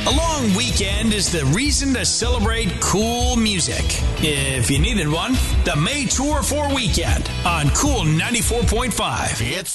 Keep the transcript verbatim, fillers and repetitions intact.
A long weekend is the reason to celebrate cool music. If you needed one, the May Tour for Weekend on Cool ninety-four point five. It's